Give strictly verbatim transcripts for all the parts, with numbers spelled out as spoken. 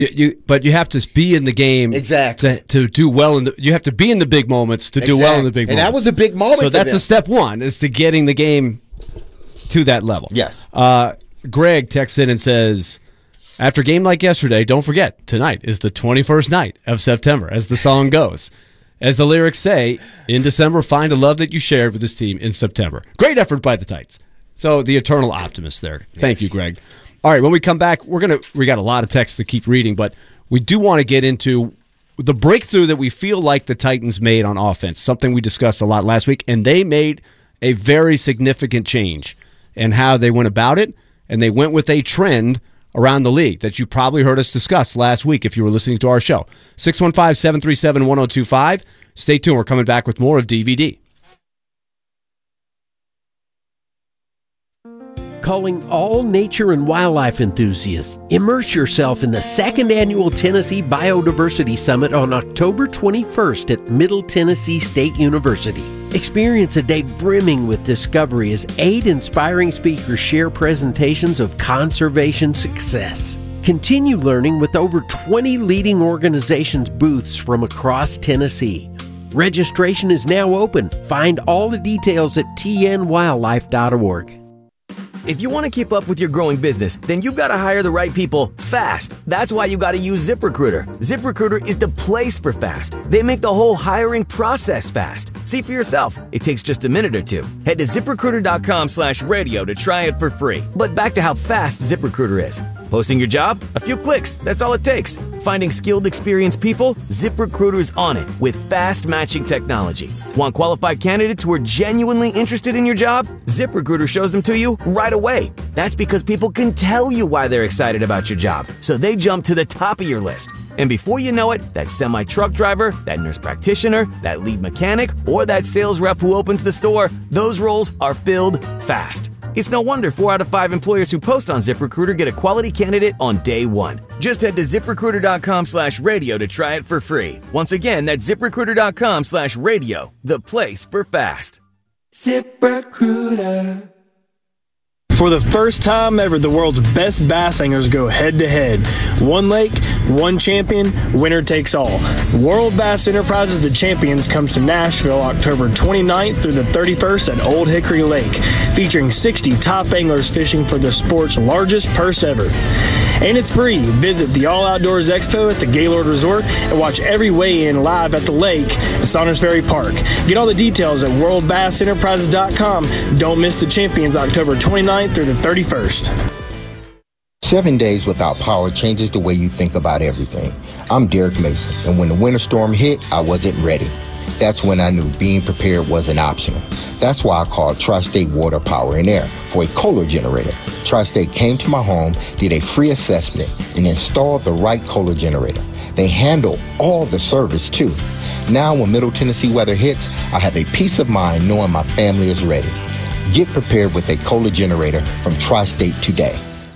You, you, but you have to be in the game exactly to, to do well. In the, you have to be in the big moments to exactly. do well in the big and moments. And that was the big moment. So for that's them. a step one, is to getting the game to that level. Yes. Uh, Greg texts in and says, after a game like yesterday, don't forget, tonight is the twenty-first night of September, as the song goes. As the lyrics say, in December, find a love that you shared with this team in September. Great effort by the Tights. So the eternal optimist there. Yes. Thank you, Greg. All right, when we come back, we're gonna we got a lot of text to keep reading, but we do want to get into the breakthrough that we feel like the Titans made on offense, something we discussed a lot last week, and they made a very significant change in how they went about it, and they went with a trend around the league that you probably heard us discuss last week if you were listening to our show. six one five, seven three seven, one oh two five. Stay tuned. We're coming back with more of D V D. Calling all nature and wildlife enthusiasts, immerse yourself in the second annual Tennessee Biodiversity Summit on October twenty-first at Middle Tennessee State University. Experience a day brimming with discovery as eight inspiring speakers share presentations of conservation success. Continue learning with over twenty leading organizations' booths from across Tennessee. Registration is now open. Find all the details at t n wildlife dot org. If you want to keep up with your growing business, then you've got to hire the right people fast. That's why you got to use ZipRecruiter. ZipRecruiter is the place for fast. They make the whole hiring process fast. See for yourself. It takes just a minute or two. Head to ZipRecruiter.com slash radio to try it for free. But back to how fast ZipRecruiter is. Posting your job? A few clicks. That's all it takes. Finding skilled, experienced people? ZipRecruiter's on it with fast matching technology. Want qualified candidates who are genuinely interested in your job? ZipRecruiter shows them to you right away. That's because people can tell you why they're excited about your job, so they jump to the top of your list. And before you know it, that semi-truck driver, that nurse practitioner, that lead mechanic, or that sales rep who opens the store, those roles are filled fast. It's no wonder four out of five employers who post on ZipRecruiter get a quality candidate on day one. Just head to ZipRecruiter.com slash radio to try it for free. Once again, that's ZipRecruiter.com slash radio, the place for fast. ZipRecruiter. For the first time ever, the world's best bass anglers go head-to-head. One lake, one champion, winner takes all. World Bass Enterprises The Champions comes to Nashville October twenty-ninth through the thirty-first at Old Hickory Lake, featuring sixty top anglers fishing for the sport's largest purse ever. And it's free. Visit the All Outdoors Expo at the Gaylord Resort and watch every weigh-in live at the lake at Saunders Ferry Park. Get all the details at world bass enterprises dot com. Don't miss the Champions October twenty-ninth through the thirty-first. Seven days without power changes the way you think about everything. I'm Derek Mason, and when the winter storm hit, I wasn't ready. That's when I knew being prepared wasn't optional. That's why I called Tri-State Water, Power, and Air for a Kohler generator. Tri-State came to my home, did a free assessment, and installed the right Kohler generator. They handle all the service, too. Now, when Middle Tennessee weather hits, I have a peace of mind knowing my family is ready. Get prepared with a Kohler generator from Tri-State today.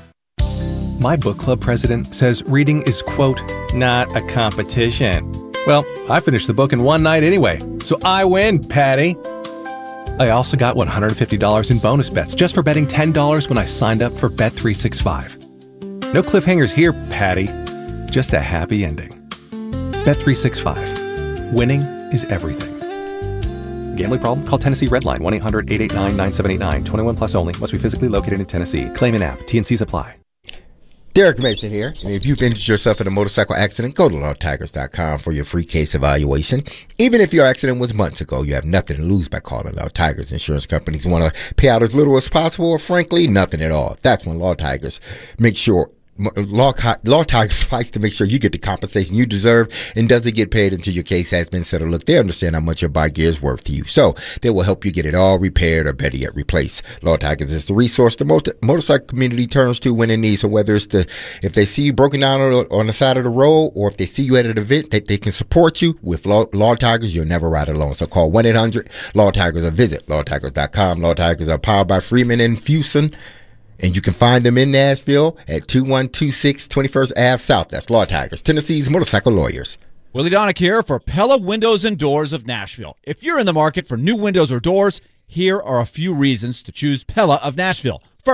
My book club president says reading is, quote, not a competition. Well, I finished the book in one night anyway, so I win, Patty. I also got one hundred fifty dollars in bonus bets just for betting ten dollars when I signed up for Bet three sixty-five. No cliffhangers here, Patty. Just a happy ending. Bet three sixty-five. Winning is everything. Gambling problem? Call Tennessee Redline, one eight hundred eight eight nine nine seven eight nine. twenty-one plus only. Must be physically located in Tennessee. Claim an app. T and C's apply. Derek Mason here. And if you've injured yourself in a motorcycle accident, go to law tigers dot com for your free case evaluation. Even if your accident was months ago, you have nothing to lose by calling Law Tigers. Insurance companies want to pay out as little as possible, or frankly, nothing at all. That's when Law Tigers make sure Law, Law Tigers fights to make sure you get the compensation you deserve and doesn't get paid until your case has been settled. Look, they understand how much your bike gear is worth to you, so they will help you get it all repaired or better yet replaced. Law Tigers is the resource the motor, motorcycle community turns to when in need. So whether it's the if they see you broken down on, on the side of the road, or if they see you at an event that they can support you with Law, Law Tigers, you'll never ride alone. So call one eight hundred Law Tigers or visit law tigers dot com. Law Tigers are powered by Freeman and Fuson. And you can find them in Nashville at two one two six twenty-first Avenue South. That's Law Tigers, Tennessee's motorcycle lawyers. Willie Donick here for Pella Windows and Doors of Nashville. If you're in the market for new windows or doors, here are a few reasons to choose Pella of Nashville. First,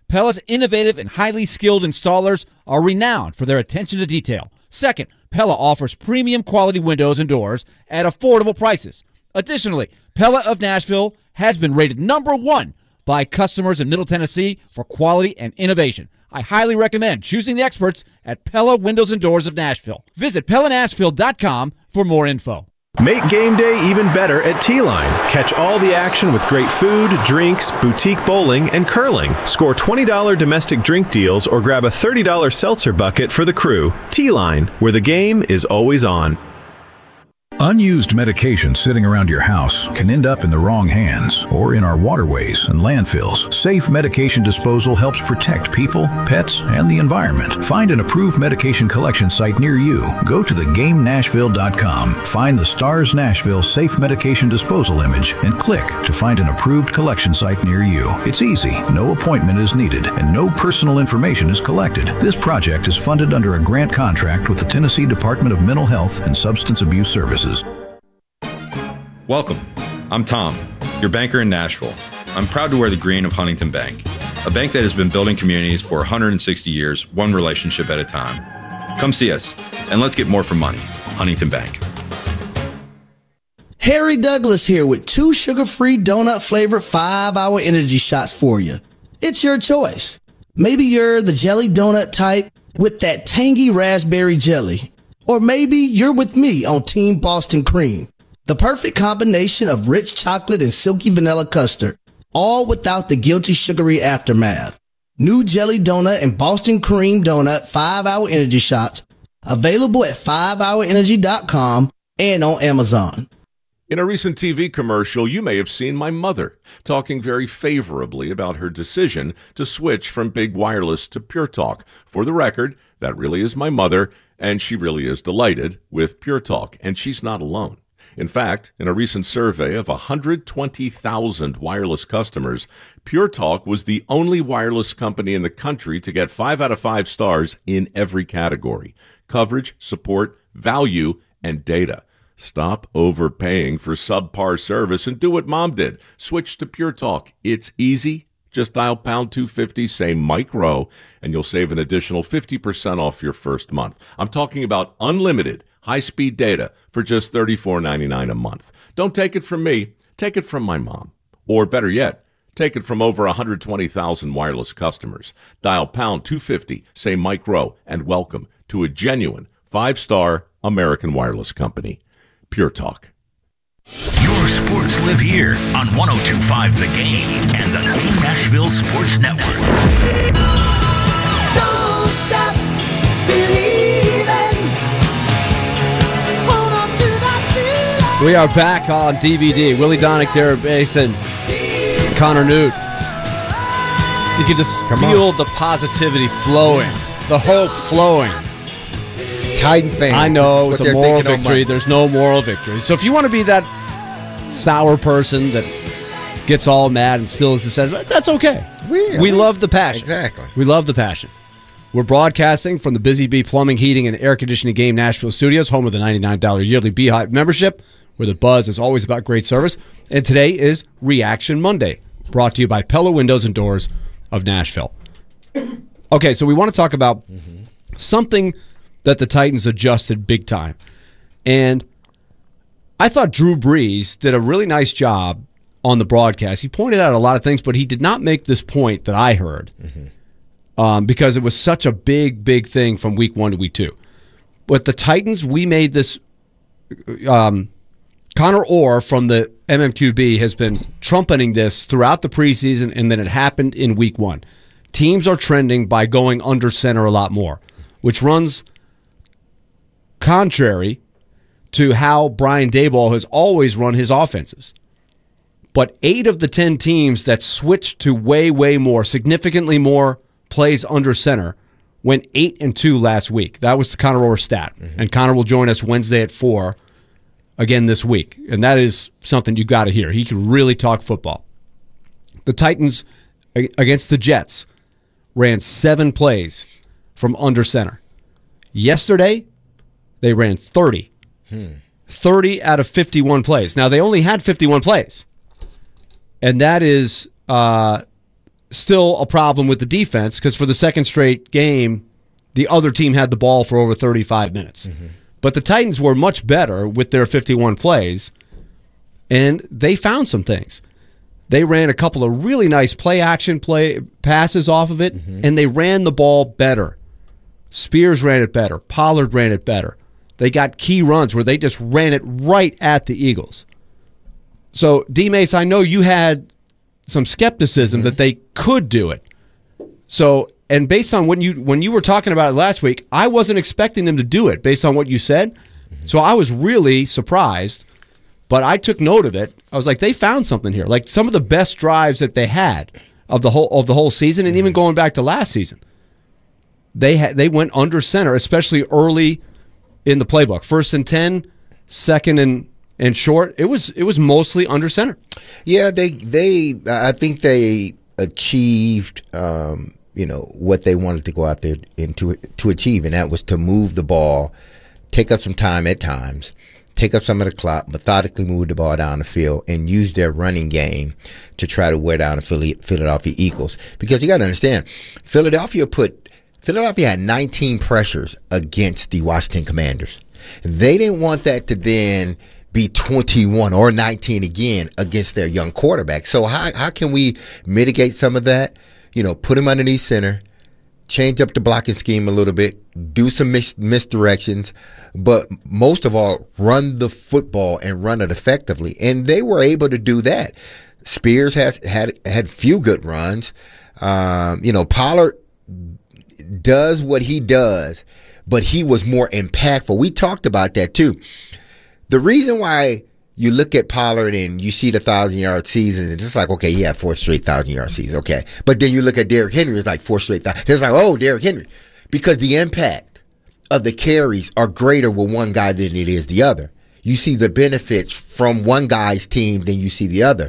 Pella's innovative and highly skilled installers are renowned for their attention to detail. Second, Pella offers premium quality windows and doors at affordable prices. Additionally, Pella of Nashville has been rated number one by customers in Middle Tennessee for quality and innovation. I highly recommend choosing the experts at Pella Windows and Doors of Nashville. Visit Pella Nashville dot com for more info. Make game day even better at T-Line. Catch all the action with great food, drinks, boutique bowling, and curling. Score twenty dollars domestic drink deals or grab a thirty dollars seltzer bucket for the crew. T-Line, where the game is always on. Unused medication sitting around your house can end up in the wrong hands or in our waterways and landfills. Safe medication disposal helps protect people, pets, and the environment. Find an approved medication collection site near you. Go to the game nashville dot com, find the STARS Nashville Safe Medication Disposal image, and click to find an approved collection site near you. It's easy, no appointment is needed, and no personal information is collected. This project is funded under a grant contract with the Tennessee Department of Mental Health and Substance Abuse Services. Welcome. I'm Tom, your banker in Nashville. I'm proud to wear the green of Huntington Bank, a bank that has been building communities for one hundred sixty years, one relationship at a time. Come see us, and let's get more for money. Huntington Bank. Harry Douglas here with two sugar-free donut-flavored five-hour energy shots for you. It's your choice. Maybe you're the jelly donut type with that tangy raspberry jelly. Or maybe you're with me on Team Boston Cream, the perfect combination of rich chocolate and silky vanilla custard, all without the guilty sugary aftermath. New jelly donut and Boston Cream donut five-hour energy shots, available at five hour energy dot com and on Amazon. In a recent T V commercial, you may have seen my mother talking very favorably about her decision to switch from Big Wireless to Pure Talk. For the record, that really is my mother, and she really is delighted with Pure Talk, and she's not alone. In fact, in a recent survey of one hundred twenty thousand wireless customers, Pure Talk was the only wireless company in the country to get five out of five stars in every category: coverage, support, value, and data. Stop overpaying for subpar service and do what Mom did. Switch to Pure Talk. It's easy. Just dial pound two fifty, say Mike Rowe, and you'll save an additional fifty percent off your first month. I'm talking about unlimited high-speed data for just thirty-four ninety-nine a month. Don't take it from me. Take it from my mom. Or better yet, take it from over one hundred twenty thousand wireless customers. Dial pound two fifty, say Mike Rowe, and welcome to a genuine five-star American wireless company. Pure Talk. Your sports live here on one oh two point five The Game and the Game Nashville Sports Network. Don't stop believing. Hold on to that feeling. We are back on D V D. Willie Donick, Derek Mason, Connor Newt. You can just Come feel on. the positivity flowing, the hope flowing. Titan fans. I know it's a moral victory. There's no moral victory. So if you want to be that sour person that gets all mad and stills the sense, that's okay. We, we love the passion. Exactly. We love the passion. We're broadcasting from the Busy Bee Plumbing, Heating, and Air Conditioning Game Nashville Studios, home of the ninety-nine dollars yearly Beehive membership, where the buzz is always about great service. And today is Reaction Monday, brought to you by Pella Windows and Doors of Nashville. Okay, so we want to talk about mm-hmm. something that the Titans adjusted big time. And I thought Drew Brees did a really nice job on the broadcast. He pointed out a lot of things, but he did not make this point that I heard mm-hmm. um, because it was such a big, big thing from week one to week two. But the Titans, we made this um, Connor Orr from the M M Q B has been trumpeting this throughout the preseason, and then it happened in week one. Teams are trending by going under center a lot more, which runs contrary to how Brian Daboll has always run his offenses. But eight of the ten teams that switched to way, way more, significantly more plays under center, went eight and two last week. That was the Connor Orr stat. Mm-hmm. And Connor will join us Wednesday at four again this week. And that is something you got to hear. He can really talk football. The Titans against the Jets ran seven plays from under center. Yesterday, they ran thirty. Hmm. thirty out of fifty-one plays. Now, they only had fifty-one plays. And that is uh, still a problem with the defense because for the second straight game, the other team had the ball for over thirty-five minutes. Mm-hmm. But the Titans were much better with their fifty-one plays, and they found some things. They ran a couple of really nice play-action play passes off of it, mm-hmm. and they ran the ball better. Spears ran it better. Pollard ran it better. They got key runs where they just ran it right at the Eagles. So, D-Mace, I know you had some skepticism mm-hmm. that they could do it. So, and based on when you when you were talking about it last week, I wasn't expecting them to do it based on what you said. Mm-hmm. So I was really surprised, but I took note of it. I was like, they found something here. Like some of the best drives that they had of the whole of the whole season, and mm-hmm. even going back to last season, they had they went under center, especially early in the playbook. First and ten, second and and short. It was it was mostly under center. Yeah, they they I think they achieved. Um, you know, what they wanted to go out there into to achieve, and that was to move the ball, take up some time at times, take up some of the clock, methodically move the ball down the field, and use their running game to try to wear down the Philadelphia Eagles. Because you got to understand, Philadelphia put Philadelphia had nineteen pressures against the Washington Commanders. They didn't want that to then be twenty-one or nineteen again against their young quarterback. So how how can we mitigate some of that? You know, put him underneath center, change up the blocking scheme a little bit, do some mis- misdirections, but most of all, run the football and run it effectively. And they were able to do that. Spears has had had few good runs. Um, you know, Pollard does what he does, but he was more impactful. We talked about that too. The reason why you look at Pollard and you see the thousand-yard seasons, and it's like, okay, he had four straight thousand-yard seasons, okay. But then you look at Derrick Henry, it's like four straight thousand. It's like, oh, Derrick Henry. Because the impact of the carries are greater with one guy than it is the other. You see the benefits from one guy's team than you see the other.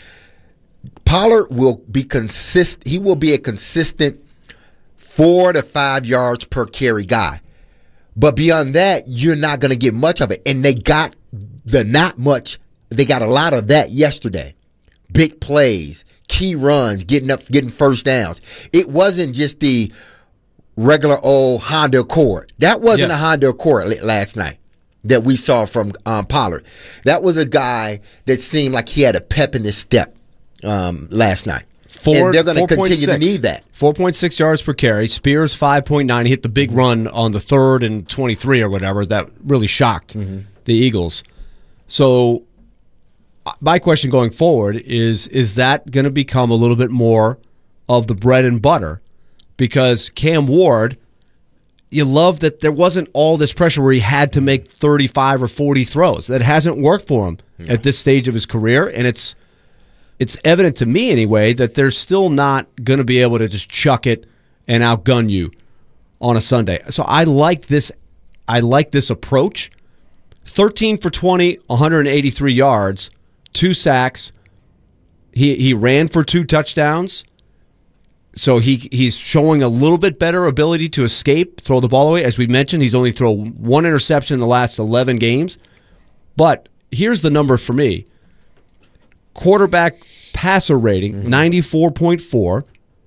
Pollard will be consist. He will be a consistent four to five yards per carry guy. But beyond that, you're not going to get much of it. And they got the not much. They got a lot of that yesterday. Big plays, key runs, getting up, getting first downs. It wasn't just the regular old Honda Accord. That wasn't yes. a Honda Accord last night that we saw from um, Pollard. That was a guy that seemed like he had a pep in his step um, last night. Four, and they're going to continue six. to need that. four point six yards per carry. Spears, five point nine. He hit the big run on the third and twenty-three or whatever. That really shocked mm-hmm. the Eagles. So my question going forward is, is that going to become a little bit more of the bread and butter? Because Cam Ward, you love that there wasn't all this pressure where he had to make thirty-five or forty throws. That hasn't worked for him yeah. at this stage of his career, and it's it's evident to me anyway that they're still not going to be able to just chuck it and outgun you on a Sunday. So I like this. I like this approach. thirteen for twenty, one hundred eighty-three yards, two sacks. He he ran for two touchdowns. So he he's showing a little bit better ability to escape, throw the ball away. As we mentioned, he's only thrown one interception in the last eleven games. But here's the number for me. Quarterback passer rating, mm-hmm. ninety-four point four,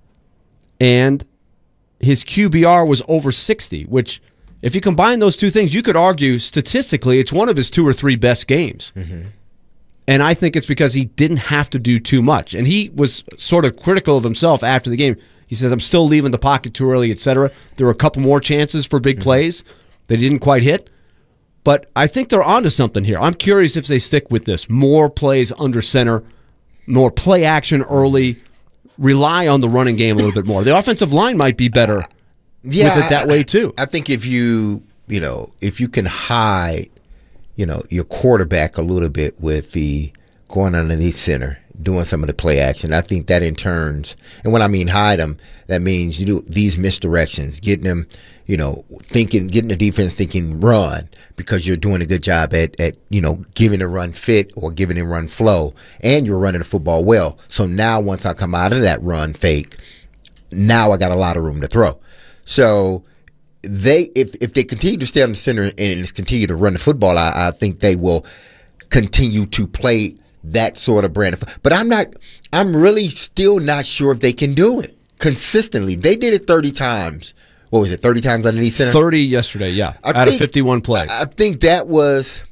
and his Q B R was over sixty, which, if you combine those two things, you could argue statistically it's one of his two or three best games. Mm-hmm. And I think it's because he didn't have to do too much. And he was sort of critical of himself after the game. He says, I'm still leaving the pocket too early, et cetera. There were a couple more chances for big mm-hmm. plays that he didn't quite hit. But I think they're onto something here. I'm curious if they stick with this. More plays under center, more play action early, rely on the running game a little bit more. The offensive line might be better yeah, with it that I, way too. I think if you, you know, if you can hide, you know, your quarterback a little bit with the going underneath center, doing some of the play action, I think that in turns, and when I mean hide them, that means you do these misdirections, getting them, you know, thinking, getting the defense thinking run because you're doing a good job at, at you know, giving a run fit or giving a run flow, and you're running the football well. So now once I come out of that run fake, now I got a lot of room to throw. So they, if if they continue to stay on the center and continue to run the football, I, I think they will continue to play that sort of brand. But I'm not, I'm really still not sure if they can do it consistently. They did it thirty times. What was it, thirty times underneath center? thirty yesterday, yeah, I out think, of fifty-one plays. I think that was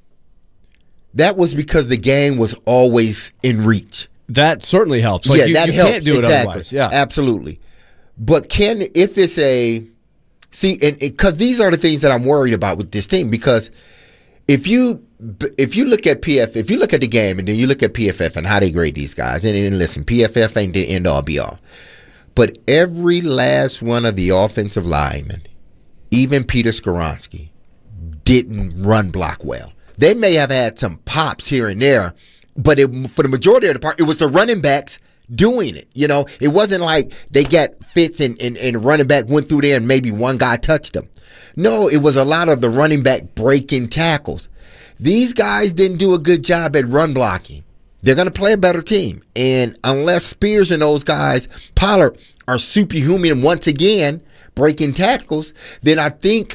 that was because the game was always in reach. That certainly helps. Like yeah, you, that you helps. can't do it exactly. otherwise. Yeah, absolutely. But can if it's a see, and because these are the things that I'm worried about with this team. Because if you if you look at P F F, if you look at the game and then you look at P F F and how they grade these guys, and, and listen, P F F ain't the end all be all. But every last one of the offensive linemen, even Peter Skoronski, didn't run block well. They may have had some pops here and there, but it, for the majority of the part, it was the running backs doing it. You know, it wasn't like they got fits and, and, and running back went through there and maybe one guy touched them. No, it was a lot of the running back breaking tackles. These guys didn't do a good job at run blocking. They're going to play a better team. And unless Spears and those guys, Pollard, are superhuman once again, breaking tackles, then I think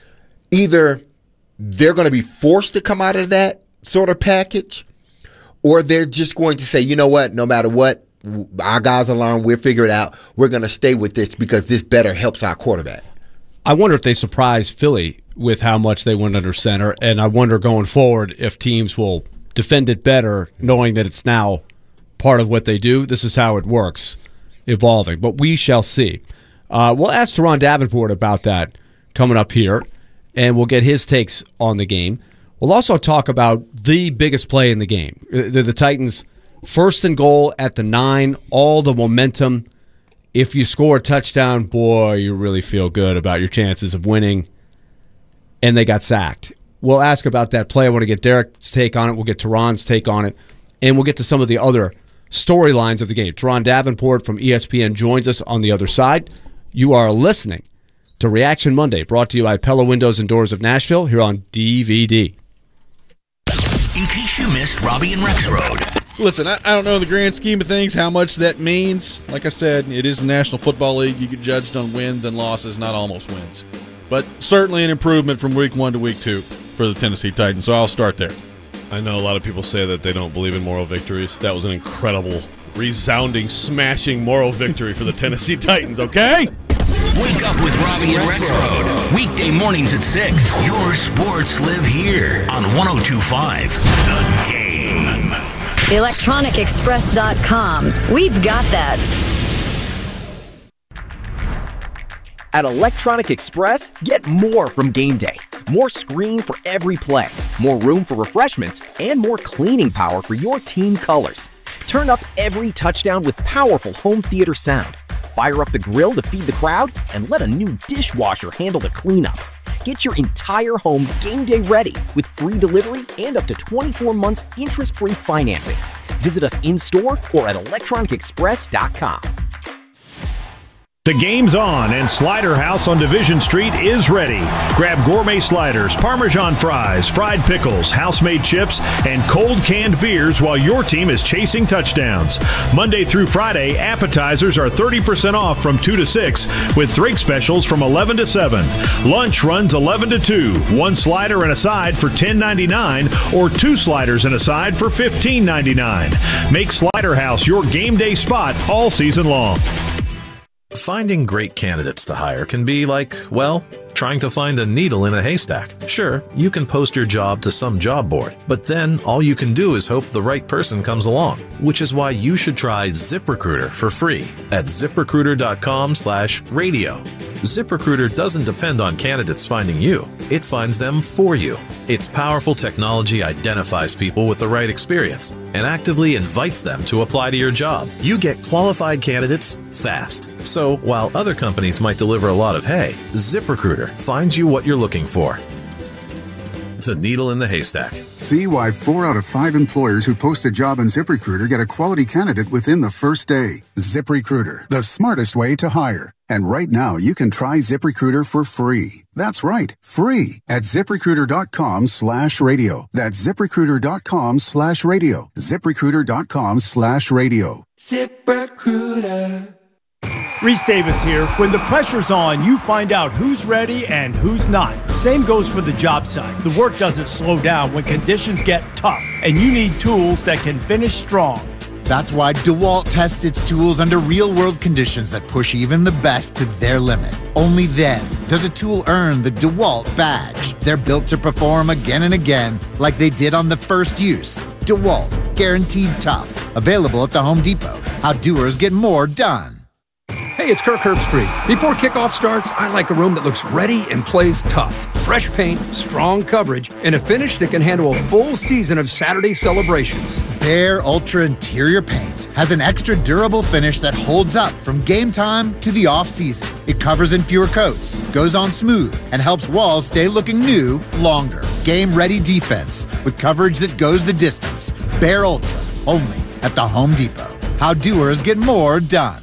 either they're going to be forced to come out of that sort of package, or they're just going to say, you know what, no matter what, our guys are along, we'll figure it out. We're going to stay with this because this better helps our quarterback. I wonder if they surprise Philly with how much they went under center, and I wonder going forward if teams will defend it better, knowing that it's now part of what they do. This is how it works, evolving. But we shall see. Uh, we'll ask Teron Davenport about that coming up here, and we'll get his takes on the game. We'll also talk about the biggest play in the game. The, the Titans first and goal at the nine, all the momentum. If you score a touchdown, boy, you really feel good about your chances of winning. And they got sacked. We'll ask about that play. I want to get Derek's take on it. We'll get Teron's take on it. And we'll get to some of the other storylines of the game. Teron Davenport from E S P N joins us on the other side. You are listening to Reaction Monday, brought to you by Pella Windows and Doors of Nashville, here on D V D. In case you missed Robbie and Rex Road. Listen, I, I don't know in the grand scheme of things how much that means. Like I said, it is the National Football League. You get judged on wins and losses, not almost wins. But certainly an improvement from week one to week two for the Tennessee Titans. So I'll start there. I know a lot of people say that they don't believe in moral victories. That was an incredible, resounding, smashing moral victory for the Tennessee Titans, okay? Wake up with Robbie and Rex Road. Weekday mornings at six. Your sports live here on one oh two point five The Game. electronic express dot com. We've got that. At Electronic Express, get more from game day. More screen for every play, more room for refreshments, and more cleaning power for your team colors. Turn up every touchdown with powerful home theater sound. Fire up the grill to feed the crowd, and let a new dishwasher handle the cleanup. Get your entire home game day ready with free delivery and up to twenty-four months interest-free financing. Visit us in-store or at electronic express dot com. The game's on, and Slider House on Division Street is ready. Grab gourmet sliders, Parmesan fries, fried pickles, house-made chips, and cold canned beers while your team is chasing touchdowns. Monday through Friday, appetizers are thirty percent off from two to six, with drink specials from eleven to seven. Lunch runs eleven to two. One slider and a side for ten ninety-nine, or two sliders and a side for fifteen ninety-nine. Make Slider House your game day spot all season long. Finding great candidates to hire can be like, well, trying to find a needle in a haystack. Sure, you can post your job to some job board, but then all you can do is hope the right person comes along, which is why you should try ZipRecruiter for free at ZipRecruiter.com slash radio. ZipRecruiter doesn't depend on candidates finding you. It finds them for you. Its powerful technology identifies people with the right experience and actively invites them to apply to your job. You get qualified candidates fast. So while other companies might deliver a lot of hay, ZipRecruiter finds you what you're looking for. The needle in the haystack. See why four out of five employers who post a job on ZipRecruiter get a quality candidate within the first day. ZipRecruiter, the smartest way to hire. And right now, you can try ZipRecruiter for free. That's right, free at ZipRecruiter.com slash radio. That's ZipRecruiter.com slash radio. ZipRecruiter.com slash radio. ZipRecruiter. Reese Davis here. When the pressure's on, you find out who's ready and who's not. Same goes for the job site. The work doesn't slow down when conditions get tough, and you need tools that can finish strong. That's why DeWalt tests its tools under real-world conditions that push even the best to their limit. Only then does a tool earn the DeWalt badge. They're built to perform again and again, like they did on the first use. DeWalt, guaranteed tough. Available at the Home Depot. How doers get more done. Hey, it's Kirk Herbstreit. Before kickoff starts, I like a room that looks ready and plays tough. Fresh paint, strong coverage, and a finish that can handle a full season of Saturday celebrations. Behr Ultra Interior Paint has an extra durable finish that holds up from game time to the off-season. It covers in fewer coats, goes on smooth, and helps walls stay looking new longer. Game-ready defense with coverage that goes the distance. Behr Ultra, only at the Home Depot. How doers get more done.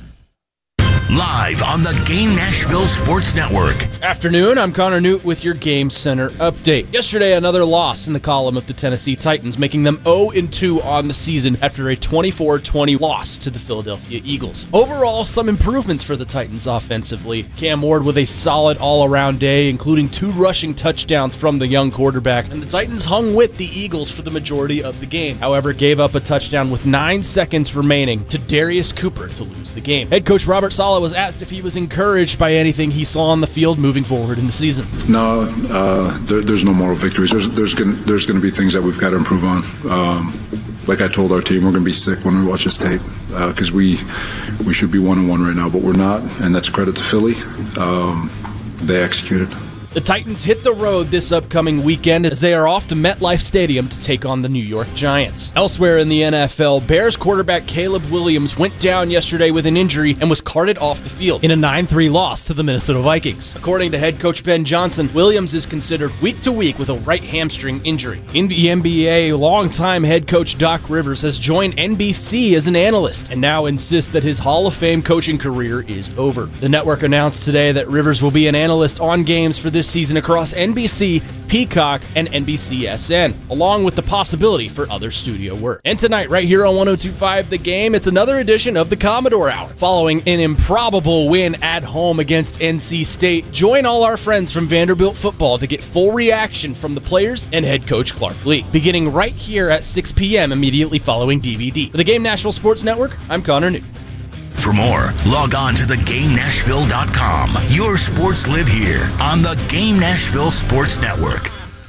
Live on the Game Nashville Sports Network. Afternoon, I'm Connor Newt with your Game Center update. Yesterday, another loss in the column of the Tennessee Titans, making them oh and two on the season after a twenty-four twenty loss to the Philadelphia Eagles. Overall, some improvements for the Titans offensively. Cam Ward with a solid all-around day, including two rushing touchdowns from the young quarterback, and the Titans hung with the Eagles for the majority of the game. However, gave up a touchdown with nine seconds remaining to Darius Cooper to lose the game. Head coach Robert Saleh was asked if he was encouraged by anything he saw on the field moving forward in the season. No, uh, there, there's no moral victories. There's there's going there's going to be things that we've got to improve on. Um, like I told our team, we're going to be sick when we watch this tape because uh, we we should be one and one right now, but we're not, and that's credit to Philly. Um, they executed. The Titans hit the road this upcoming weekend as they are off to MetLife Stadium to take on the New York Giants. Elsewhere in the N F L, Bears quarterback Caleb Williams went down yesterday with an injury and was carted off the field in a nine three loss to the Minnesota Vikings. According to head coach Ben Johnson, Williams is considered week to week with a right hamstring injury. In the N B A, longtime head coach Doc Rivers has joined N B C as an analyst and now insists that his Hall of Fame coaching career is over. The network announced today that Rivers will be an analyst on games for this season across N B C, Peacock, and N B C S N, along with the possibility for other studio work. And tonight, right here on one oh two point five The Game, it's another edition of the Commodore Hour. Following an improbable win at home against N C State, join all our friends from Vanderbilt football to get full reaction from the players and head coach Clark Lee, beginning right here at six p.m. immediately following D V D. For the Game Nashville Sports Network, I'm Connor Newt. For more, log on to the game nashville dot com. Your sports live here on the Game Nashville Sports Network.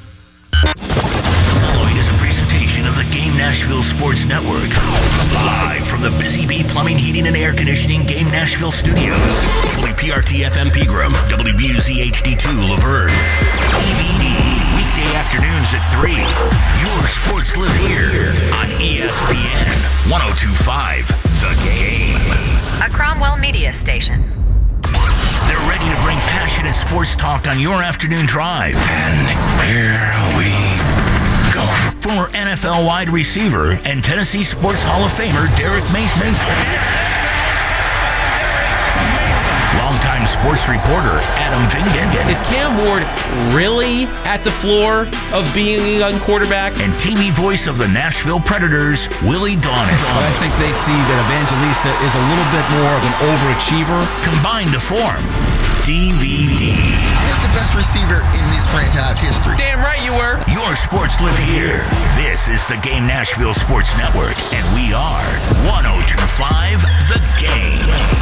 Following is a presentation of the Game Nashville Sports Network. Live from the Busy Bee Plumbing, Heating, and Air Conditioning Game Nashville Studios. W P R T F M Pegram, W B U Z H D two Laverne. D V D, weekday afternoons at three. Your sports live here on E S P N one oh two point five The Game. A Cromwell Media Station. They're ready to bring passionate sports talk on your afternoon drive. And here we go. Former N F L wide receiver and Tennessee Sports Hall of Famer Derek Mason. Longtime sports reporter Adam Vingan. Is Cam Ward really at the floor of being a young quarterback? And T V voice of the Nashville Predators, Willie Donick. But I think they see that Evangelista is a little bit more of an overachiever. Combined to form D V D. I was the best receiver in this franchise history. Damn right you were. Your sports live here. This is the Game Nashville Sports Network, and we are one oh two point five The Game.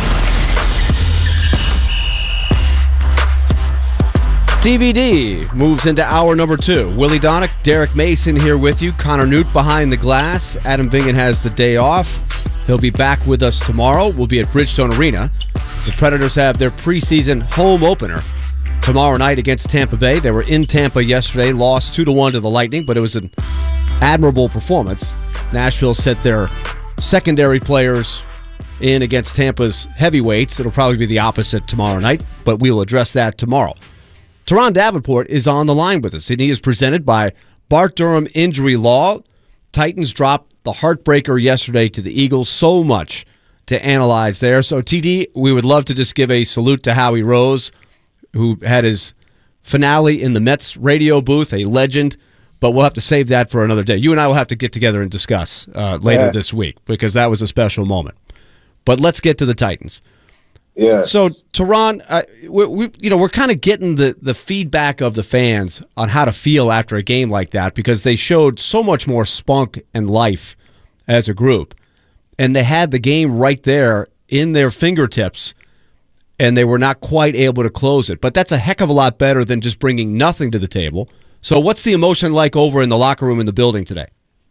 D V D moves into hour number two. Willie Donick, Derek Mason here with you. Connor Newt behind the glass. Adam Vingan has the day off. He'll be back with us tomorrow. We'll be at Bridgestone Arena. The Predators have their preseason home opener tomorrow night against Tampa Bay. They were in Tampa yesterday, lost two to one to the Lightning, but it was an admirable performance. Nashville sent their secondary players in against Tampa's heavyweights. It'll probably be the opposite tomorrow night, but we'll address that tomorrow. Teron Davenport is on the line with us, and he is presented by Bart Durham Injury Law. Titans dropped the heartbreaker yesterday to the Eagles. So much to analyze there. So, T D, we would love to just give a salute to Howie Rose, who had his finale in the Mets radio booth, a legend, but we'll have to save that for another day. You and I will have to get together and discuss uh, later Yeah. this week, because that was a special moment. But let's get to the Titans. Yeah. So, Teron, uh, we, we, you know, we're kind of getting the, the feedback of the fans on how to feel after a game like that because they showed so much more spunk and life as a group. And they had the game right there in their fingertips, and they were not quite able to close it. But that's a heck of a lot better than just bringing nothing to the table. So what's the emotion like over in the locker room in the building today?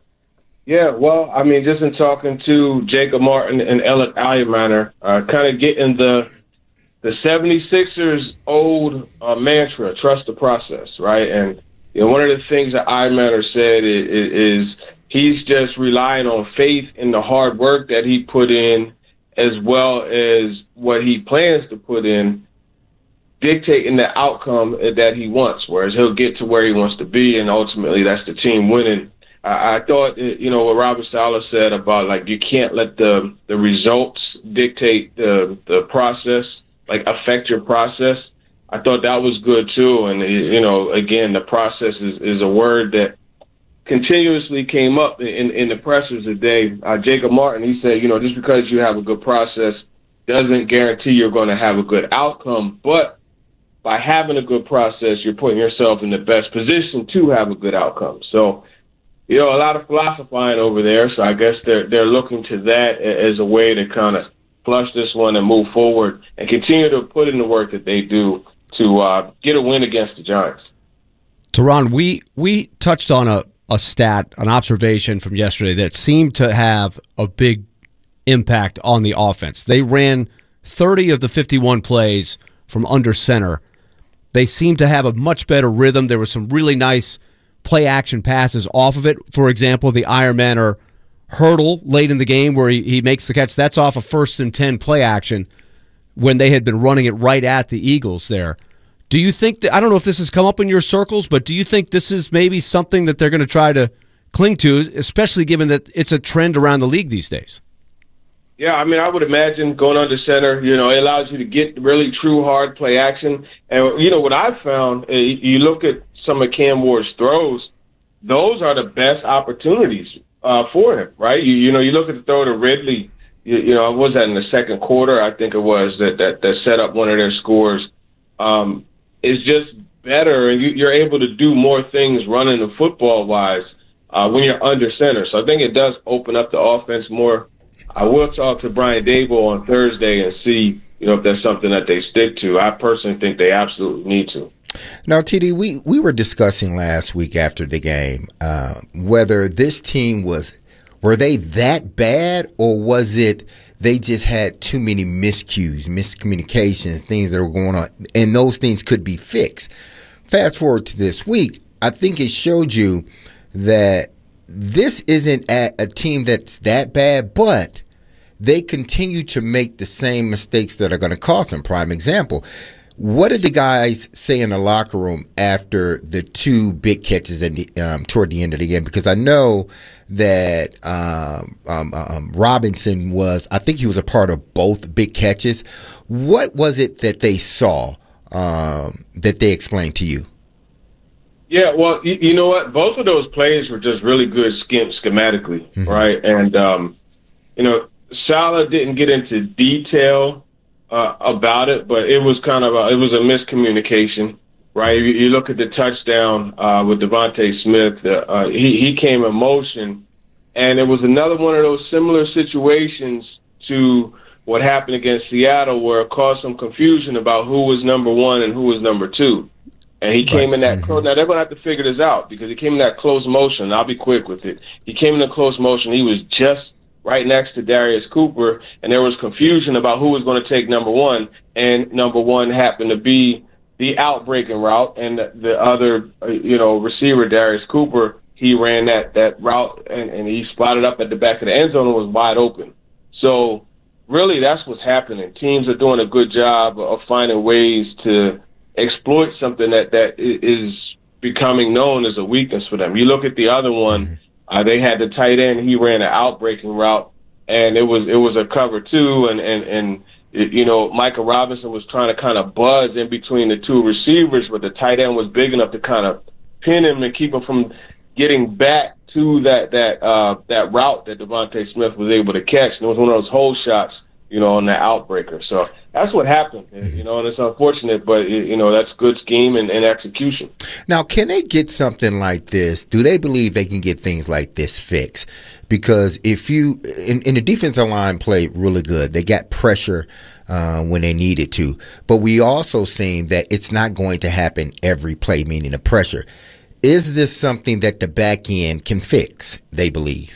Yeah, well, I mean, just in talking to Jacob Martin and Alec Ayermanner, uh, kind of getting the the seventy-sixers old uh, mantra, trust the process, right? And you know, one of the things that Ayermanner said is, is he's just relying on faith in the hard work that he put in, as well as what he plans to put in, dictating the outcome that he wants, whereas he'll get to where he wants to be, and ultimately that's the team winning. I thought, you know, what Robert Saleh said about, like, you can't let the the results dictate the the process, like, affect your process. I thought that was good, too. And, you know, again, the process is, is a word that continuously came up in, in the pressers today. Uh, Jacob Martin, he said, you know, just because you have a good process doesn't guarantee you're going to have a good outcome. But by having a good process, you're putting yourself in the best position to have a good outcome. So, you know, a lot of philosophizing over there, so I guess they're they're looking to that as a way to kind of flush this one and move forward and continue to put in the work that they do to uh, get a win against the Giants. Teron, we we touched on a, a stat, an observation from yesterday that seemed to have a big impact on the offense. They ran thirty of the fifty-one plays from under center. They seemed to have a much better rhythm. There was some really nice play-action passes off of it. For example, the Ayermanner hurdle late in the game where he, he makes the catch, that's off a first and ten play action when they had been running it right at the Eagles there. Do you think that, I don't know if this has come up in your circles, but do you think this is maybe something that they're going to try to cling to, especially given that it's a trend around the league these days? Yeah, I mean, I would imagine going under center, you know, it allows you to get really true hard play action. And, you know, what I've found, you look at some of Cam Ward's throws, those are the best opportunities uh, for him, right? You, you know, you look at the throw to Ridley, you, you know, what was that in the second quarter? I think it was that that, that set up one of their scores. Um, it's just better, and you, you're able to do more things running the football-wise uh, when you're under center. So I think it does open up the offense more. I will talk to Brian Daboll on Thursday and see, you know, if that's something that they stick to. I personally think they absolutely need to. Now, T D, we, we were discussing last week after the game uh, whether this team was, were they that bad, or was it they just had too many miscues, miscommunications, things that were going on, and those things could be fixed. Fast forward to this week, I think it showed you that this isn't a, a team that's that bad, but they continue to make the same mistakes that are going to cost them. Prime example. What did the guys say in the locker room after the two big catches in the, um, toward the end of the game? Because I know that um, um, um, Robinson was, I think he was a part of both big catches. What was it that they saw um, that they explained to you? Yeah, well, you, you know what? Both of those plays were just really good skim, schematically, mm-hmm. right? And, um, you know, Saleh didn't get into detail Uh, about it, but it was kind of a, it was a miscommunication, right? You, you look at the touchdown uh, with Devontae Smith. Uh, uh, he he came in motion, and it was another one of those similar situations to what happened against Seattle, where it caused some confusion about who was number one and who was number two. And he came right. in that mm-hmm. close. Now they're going to have to figure this out because he came in that close motion. I'll be quick with it. He came in a close motion. He was just right next to Darius Cooper, and there was confusion about who was going to take number one, and number one happened to be the outbreaking route, and the, the other, uh, you know, receiver, Darius Cooper, he ran that, that route, and, and he spotted up at the back of the end zone and was wide open. So really that's what's happening. Teams are doing a good job of finding ways to exploit something that, that is becoming known as a weakness for them. You look at the other one, mm-hmm. Uh, they had the tight end. He ran an outbreaking route, and it was it was a cover two. And and and it, you know, Micah Robinson was trying to kind of buzz in between the two receivers, but the tight end was big enough to kind of pin him and keep him from getting back to that that uh, that route that Devontae Smith was able to catch. And it was one of those hole shots you know, on the outbreaker. So that's what happened, you know, and it's unfortunate, but, you know, that's good scheme and, and execution. Now, can they get something like this? Do they believe they can get things like this fixed? Because if you, in, in the defensive line played really good. They got pressure uh, when they needed to. But we also seen that it's not going to happen every play, meaning the pressure. Is this something that the back end can fix, they believe?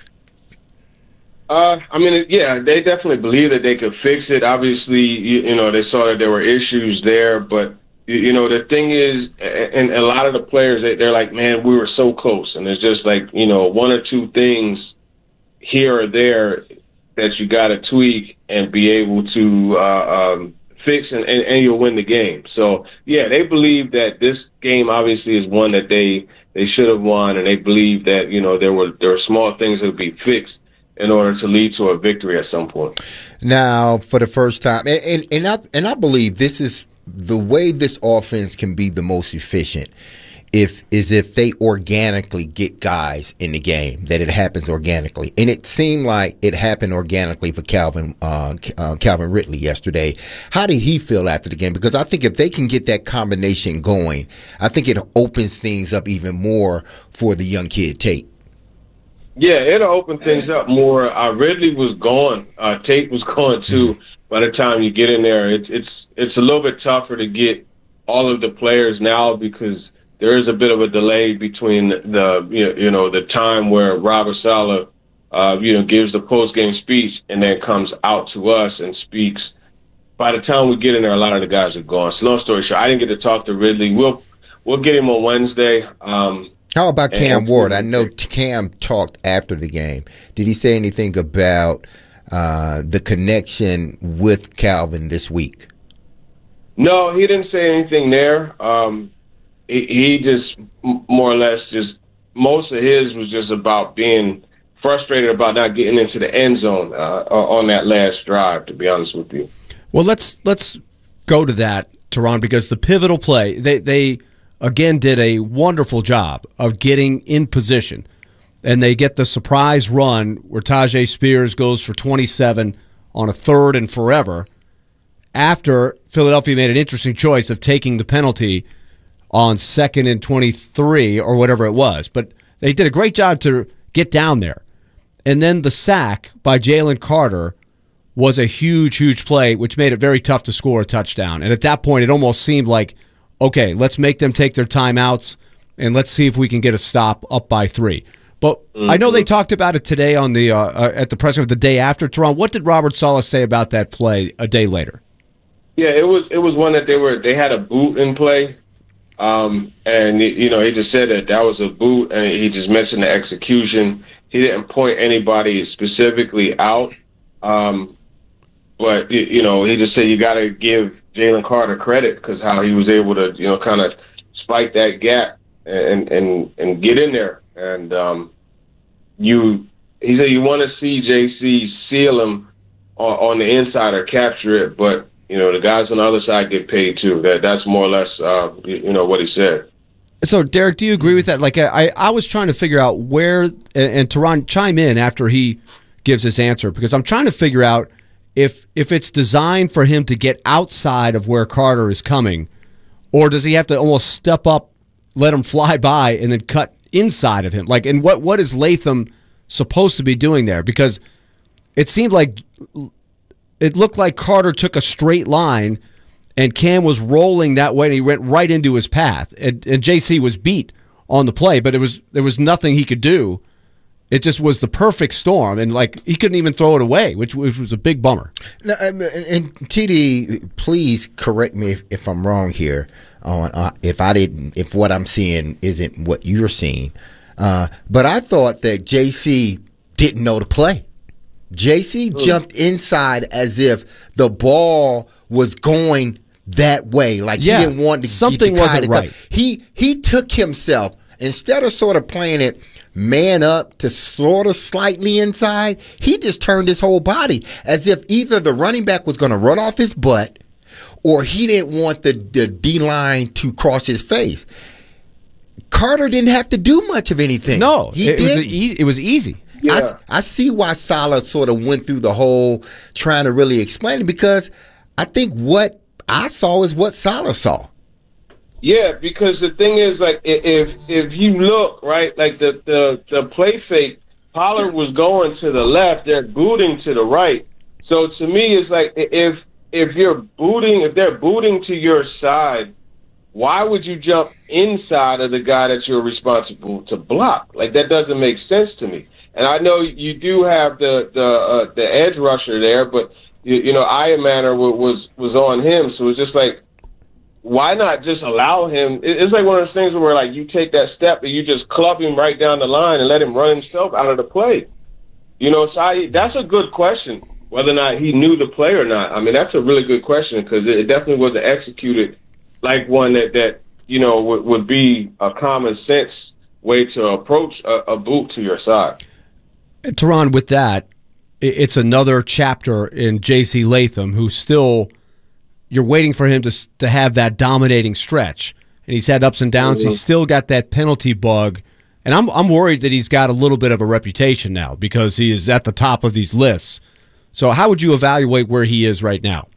Uh, I mean, yeah, they definitely believe that they could fix it. Obviously, you, you know, they saw that there were issues there, but, you, you know, the thing is, and a lot of the players, they, they're like, man, we were so close. And it's just like, you know, one or two things here or there that you got to tweak and be able to uh, um, fix, and, and, and you'll win the game. So, yeah, they believe that this game obviously is one that they, they should have won, and they believe that, you know, there were there were small things that would be fixed in order to lead to a victory at some point. Now, for the first time, and, and, and, I, and I believe this is the way this offense can be the most efficient if is if they organically get guys in the game, that it happens organically. And it seemed like it happened organically for Calvin uh, uh, Calvin Ridley yesterday. How did he feel after the game? Because I think if they can get that combination going, I think it opens things up even more for the young kid, Tate. Yeah, it'll open things up more. Uh, Ridley was gone. Uh, Tate was gone too. By the time you get in there, it's it's it's a little bit tougher to get all of the players now because there is a bit of a delay between the you know, you know the time where Robert Saleh uh, you know gives the post game speech and then comes out to us and speaks. By the time we get in there, a lot of the guys are gone. So long story short, I didn't get to talk to Ridley. We'll we'll get him on Wednesday. Um, How about Cam Ward? I know Cam talked after the game. Did he say anything about uh, the connection with Calvin this week? No, he didn't say anything there. Um, he, he just more or less just most of his was just about being frustrated about not getting into the end zone uh, on that last drive, to be honest with you. Well, let's let's go to that, Teron, because the pivotal play, they they again did a wonderful job of getting in position, and they get the surprise run where Tyjae Spears goes for twenty-seven on a third and forever after Philadelphia made an interesting choice of taking the penalty on second and twenty-three or whatever it was. But they did a great job to get down there. And then the sack by Jalen Carter was a huge, huge play, which made it very tough to score a touchdown. And at that point, it almost seemed like, okay, let's make them take their timeouts, and let's see if we can get a stop up by three. But mm-hmm. I know they talked about it today on the uh, uh, at the press conference the day after. Teron, what did Robert Saleh say about that play a day later? Yeah, it was it was one that they were they had a boot in play, um, and you know he just said that that was a boot, and he just mentioned the execution. He didn't point anybody specifically out, um, but you know he just said you got to give Jalen Carter credit because how he was able to you know kind of spike that gap and and and get in there, and um, you he said you want to see J C seal him on, on the inside or capture it, but you know, the guys on the other side get paid too. That that's more or less, uh, you know, what he said. So, Derek, do you agree with that? Like, I, I was trying to figure out where, and, and Teron, chime in after he gives his answer, because I'm trying to figure out if if it's designed for him to get outside of where Carter is coming, or does he have to almost step up, let him fly by, and then cut inside of him? Like, and what what is Latham supposed to be doing there? Because it seemed like it looked like Carter took a straight line, and Cam was rolling that way, and he went right into his path. And, and J C was beat on the play, but it was there was nothing he could do. It just was the perfect storm, and like he couldn't even throw it away, which, which was a big bummer. No, and, and T D, please correct me if, if I'm wrong here. On uh, if I didn't, if what I'm seeing isn't what you're seeing, uh, but I thought that J C didn't know the play. J C jumped inside as if the ball was going that way, like yeah, he didn't want to. Something get wasn't right. He he took himself, instead of sort of playing it man up to sort of slightly inside, he just turned his whole body as if either the running back was going to run off his butt, or he didn't want the the D line to cross his face. Carter didn't have to do much of anything. No, he it did. was, e- it was easy. I, I see why Salah sort of went through the whole trying to really explain it, because I think what I saw is what Salah saw. Yeah, because the thing is, like, i- if if you look, right, like the, the, the play fake, Pollard was going to the left, they're booting to the right. So to me, it's like if if you're booting, if they're booting to your side, why would you jump inside of the guy that you're responsible to block? Like, that doesn't make sense to me. And I know you do have the the uh, the edge rusher there, but you, you know, Ironmanner was was on him, so it's just like, why not just allow him? It- It's like one of those things where, like, you take that step and you just club him right down the line and let him run himself out of the play. You know, so I, that's a good question, whether or not he knew the play or not. I mean, that's a really good question, because it, it definitely wasn't executed like one that, that you know, would, would be a common sense way to approach a, a boot to your side. And Teron, with that, i- it's another chapter in J C Latham, who still, you're waiting for him to s- to have that dominating stretch, and he's had ups and downs. Mhm. He's still got that penalty bug, and I'm I'm worried that he's got a little bit of a reputation now because he is at the top of these lists. So, how would you evaluate where he is right now?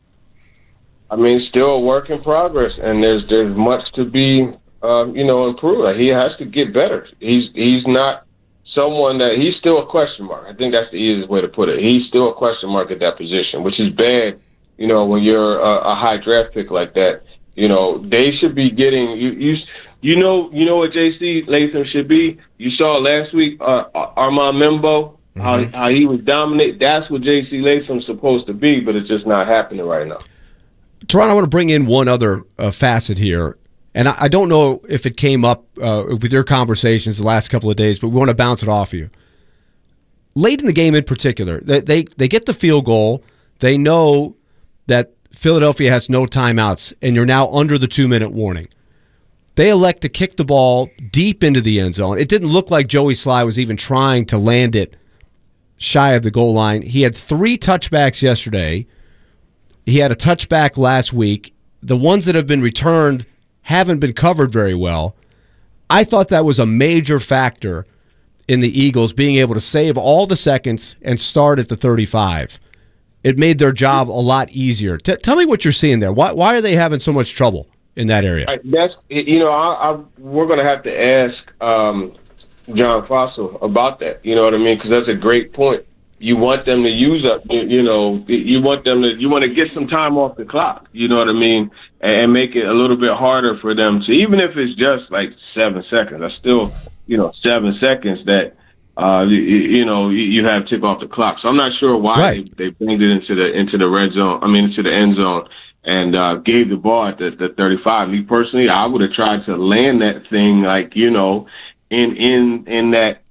I mean, still a work in progress, and there's there's much to be, um, you know, improved. He has to get better. He's he's not someone that he's still a question mark. I think that's the easiest way to put it. He's still a question mark at that position, which is bad. You know, when you're a, a high draft pick like that, you know, they should be getting you. You, you know, you know what J C Latham should be. You saw last week, uh, Armand Membo, how, how he was dominant. That's what J C Latham's supposed to be, but it's just not happening right now. Teron, I want to bring in one other uh, facet here, and I, I don't know if it came up uh, with your conversations the last couple of days, but we want to bounce it off you. Late in the game in particular, they, they, they get the field goal. They know that Philadelphia has no timeouts, and you're now under the two-minute warning. They elect to kick the ball deep into the end zone. It didn't look like Joey Sly was even trying to land it shy of the goal line. He had three touchbacks yesterday. He had a touchback last week. The ones that have been returned haven't been covered very well. I thought that was a major factor in the Eagles being able to save all the seconds and start at the thirty-five. It made their job a lot easier. T- tell me what you're seeing there. Why, why are they having so much trouble in that area? I, that's you know, I, I, we're going to have to ask um, John Fossil about that. You know what I mean? Because that's a great point. You want them to use up, you, you know, you want them to, you want to get some time off the clock. You know what I mean? And, and make it a little bit harder for them to, even if it's just like seven seconds. That's still, you know, seven seconds that. Uh, you, you know, you, you have tip off the clock. So I'm not sure why right. they, they banged it into the into the red zone. I mean, into the end zone, and uh, gave the ball at the, the thirty-five. Me personally, I would have tried to land that thing like, you know, in in in that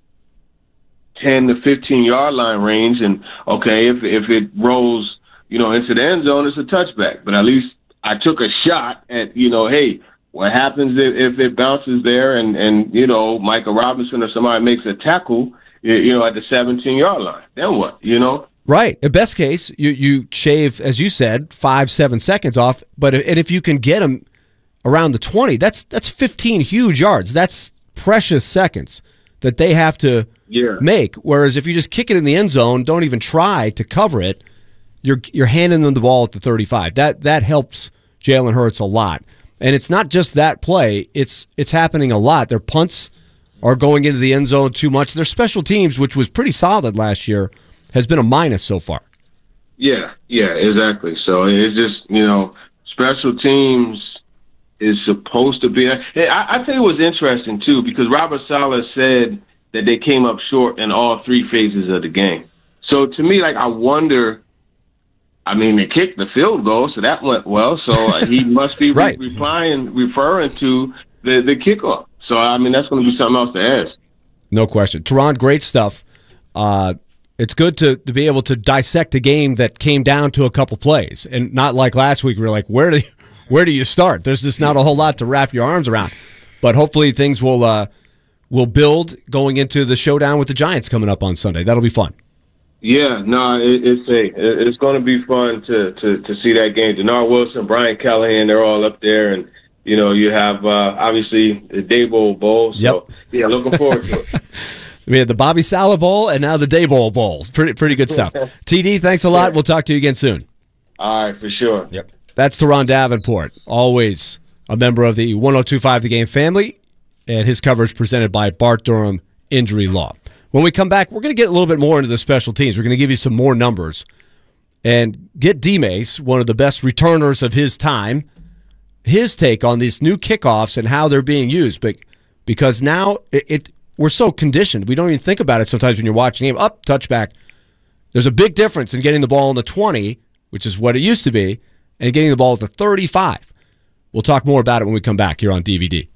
ten to fifteen yard line range. And okay, if if it rolls, you know, into the end zone, it's a touchback. But at least I took a shot at, you know, hey. What happens if, if it bounces there and, and, you know, Micah Robinson or somebody makes a tackle, you know, at the seventeen-yard line? Then what, you know? Right. At best case, you, you shave, as you said, five, seven seconds off. But if, and if you can get them around the twenty, that's that's fifteen huge yards. That's precious seconds that they have to yeah. make. Whereas if you just kick it in the end zone, don't even try to cover it, you're you're handing them the ball at the thirty-five. That that helps Jalen Hurts a lot. And it's not just that play. It's it's happening a lot. Their punts are going into the end zone too much. Their special teams, which was pretty solid last year, has been a minus so far. Yeah, yeah, exactly. So it's just, you know, special teams is supposed to be. Hey, I, I tell you what's interesting, too, because Robert Saleh said that they came up short in all three phases of the game. So to me, like, I wonder. I mean, they kicked the field goal, so that went well. So uh, he must be right. re- replying, referring to the, the kickoff. So, I mean, that's going to be something else to ask. No question. Teron, great stuff. Uh, it's good to, to be able to dissect a game that came down to a couple plays, and not like last week. We were like, where do you, where do you start? There's just not a whole lot to wrap your arms around. But hopefully things will uh, will build going into the showdown with the Giants coming up on Sunday. That'll be fun. Yeah, no, it, it's a, it's going to be fun to, to, to see that game. Denard Wilson, Brian Callahan, they're all up there, and you know you have uh, obviously the Dabo Bowl. So yep. yeah, looking forward to it. We had the Bobby Saleh Bowl and now the Daboll Bowl. Pretty pretty good stuff. T D, thanks a lot. We'll talk to you again soon. All right, for sure. Yep. That's Teron Davenport, always a member of the one oh two point five The Game family, and his coverage presented by Bart Durham Injury Law. When we come back, we're going to get a little bit more into the special teams. We're going to give you some more numbers and get D-Mace, one of the best returners of his time, his take on these new kickoffs and how they're being used. But because now it, it we're so conditioned, we don't even think about it sometimes when you're watching a game. Up, touchback. There's a big difference in getting the ball in the twenty, which is what it used to be, and getting the ball at the thirty-five. We'll talk more about it when we come back here on D V D.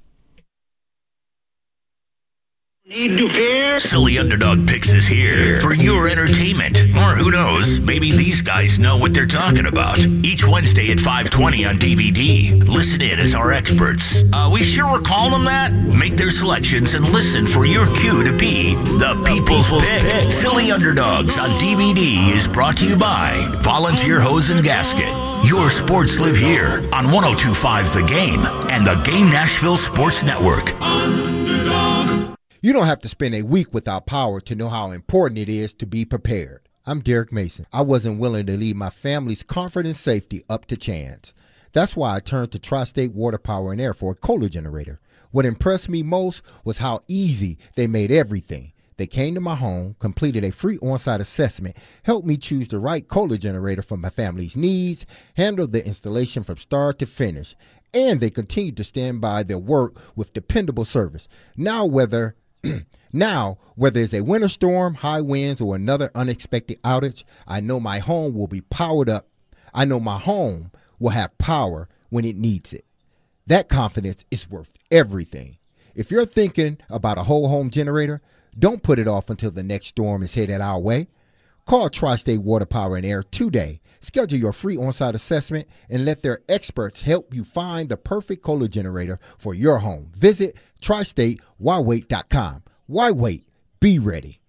Need to fear. Silly Underdog Picks is here for your entertainment. Or who knows, maybe these guys know what they're talking about. Each Wednesday at five twenty on D V D. Listen in as our experts. Uh, we sure we're calling them that? Make their selections and listen for your cue to be the People's Pick. Silly Underdogs on D V D is brought to you by Volunteer Hose and Gasket. Your sports live here on one oh two point five The Game and the Game Nashville Sports Network. You don't have to spend a week without power to know how important it is to be prepared. I'm Derek Mason. I wasn't willing to leave my family's comfort and safety up to chance. That's why I turned to Tri-State Water Power and Air for a Kohler generator. What impressed me most was how easy they made everything. They came to my home, completed a free on-site assessment, helped me choose the right Kohler generator for my family's needs, handled the installation from start to finish, and they continued to stand by their work with dependable service. Now whether Now, whether it's a winter storm, high winds, or another unexpected outage, I know my home will be powered up. I know my home will have power when it needs it. That confidence is worth everything. If you're thinking about a whole home generator, don't put it off until the next storm is headed our way. Call Tri-State Water Power and Air today. Schedule your free on-site assessment and let their experts help you find the perfect Kohler generator for your home. Visit tri state why wait dot com. Why wait? Be ready.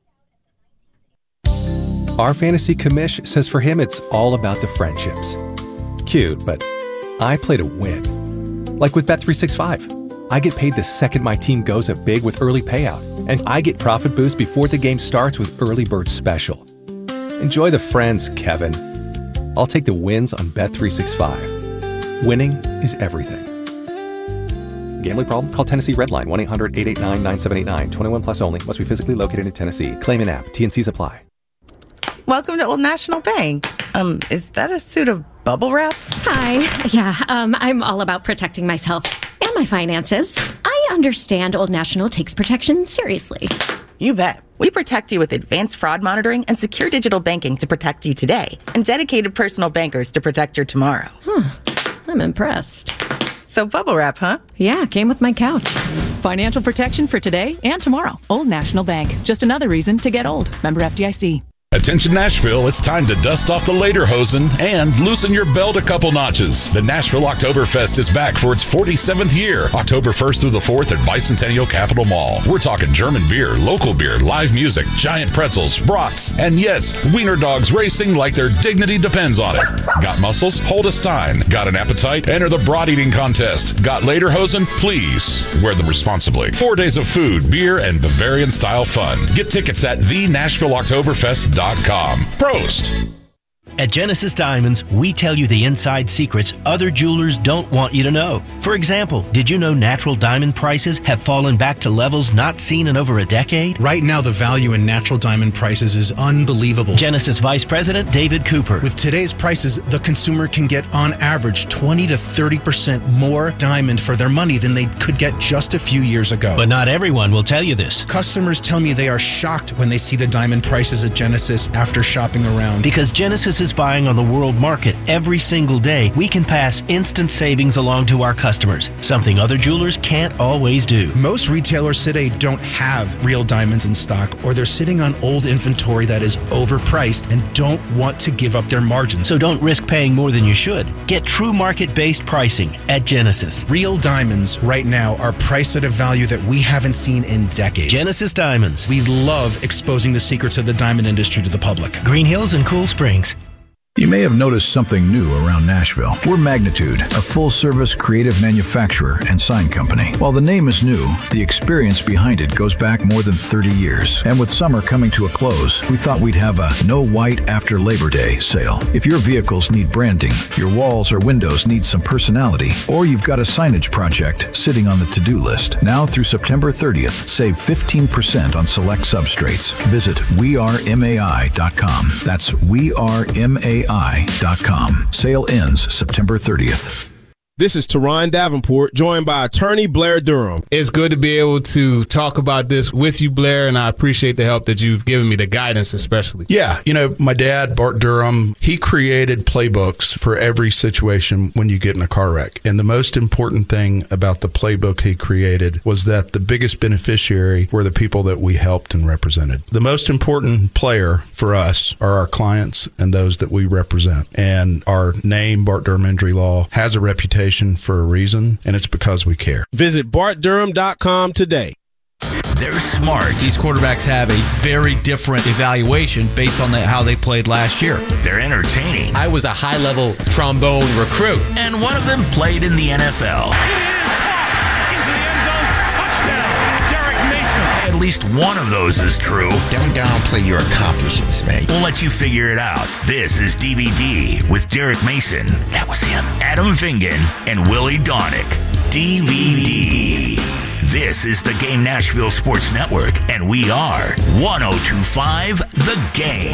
Our fantasy commish says for him it's all about the friendships. Cute, but I play to win. Like with Bet three sixty-five. I get paid the second my team goes up big with early payout, and I get profit boost before the game starts with Early Bird Special. Enjoy the friends, Kevin. I'll take the wins on Bet three sixty-five. Winning is everything. Gambling problem? Call Tennessee Redline one eight hundred eight eight nine nine seven eight nine. twenty-one plus only. Must be physically located in Tennessee. Claim in app. T and C's apply. Welcome to Old National Bank. Um, is that a suit of bubble wrap? Hi. Yeah, um, I'm all about protecting myself and my finances. I understand Old National takes protection seriously. You bet. We protect you with advanced fraud monitoring and secure digital banking to protect you today, and dedicated personal bankers to protect your tomorrow. Huh. I'm impressed. So bubble wrap, huh? Yeah, came with my couch. Financial protection for today and tomorrow. Old National Bank. Just another reason to get old. Member F D I C. Attention Nashville, it's time to dust off the lederhosen and loosen your belt a couple notches. The Nashville Oktoberfest is back for its forty-seventh year, October first through the fourth at Bicentennial Capitol Mall. We're talking German beer, local beer, live music, giant pretzels, brats, and yes, wiener dogs racing like their dignity depends on it. Got muscles? Hold a stein. Got an appetite? Enter the brat eating contest. Got lederhosen? Please wear them responsibly. Four days of food, beer, and Bavarian-style fun. Get tickets at the Nashville Oktoberfest dot com. Prost! At Genesis Diamonds, we tell you the inside secrets other jewelers don't want you to know. For example, did you know natural diamond prices have fallen back to levels not seen in over a decade? Right now, the value in natural diamond prices is unbelievable. Genesis Vice President David Cooper. With today's prices, the consumer can get on average twenty to thirty percent more diamond for their money than they could get just a few years ago. But not everyone will tell you this. Customers tell me they are shocked when they see the diamond prices at Genesis after shopping around. Because Genesis is buying on the world market every single day, we can pass instant savings along to our customers, something other jewelers can't always do. Most retailers today don't have real diamonds in stock, or they're sitting on old inventory that is overpriced and don't want to give up their margins. So don't risk paying more than you should. Get true market-based pricing at Genesis. Real diamonds right now are priced at a value that we haven't seen in decades. Genesis Diamonds. We love exposing the secrets of the diamond industry to the public. Green Hills and Cool Springs. You may have noticed something new around Nashville. We're Magnitude, a full-service creative manufacturer and sign company. While the name is new, the experience behind it goes back more than thirty years. And with summer coming to a close, we thought we'd have a No White After Labor Day sale. If your vehicles need branding, your walls or windows need some personality, or you've got a signage project sitting on the to-do list, now through September thirtieth, save fifteen percent on select substrates. Visit we are M A I dot com. That's we are M A I dot com. Sale ends September thirtieth. This is Teron Davenport, joined by attorney Blair Durham. It's good to be able to talk about this with you, Blair, and I appreciate the help that you've given me, the guidance especially. Yeah, you know, my dad, Bart Durham, he created playbooks for every situation when you get in a car wreck. And the most important thing about the playbook he created was that the biggest beneficiary were the people that we helped and represented. The most important player for us are our clients and those that we represent. And our name, Bart Durham Injury Law, has a reputation for a reason, and it's because we care. Visit bart durham dot com today. They're smart. These quarterbacks have a very different evaluation based on the, how they played last year. They're entertaining. I was a high-level trombone recruit. And one of them played in the N F L. At least one of those is true. Don't downplay your accomplishments, man. We'll let you figure it out. This is D V D with Derek Mason. That was him. Adam Vingan and Willie Donick. D V D. This is the Game Nashville Sports Network, and we are one oh two point five The Game.